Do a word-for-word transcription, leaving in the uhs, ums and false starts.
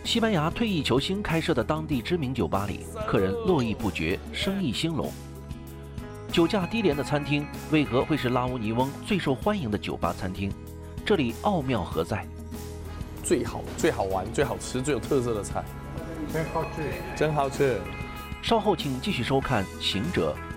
西班牙退役球星开设的当地知名酒吧里，客人络绎不绝，生意兴隆。酒价低廉的餐厅为何会是拉乌尼翁最受欢迎的酒吧餐厅？这里奥妙何在？ 最好、最好玩、最好吃、最有特色的菜， 真好吃， 真好吃。 稍后请继续收看《行者》。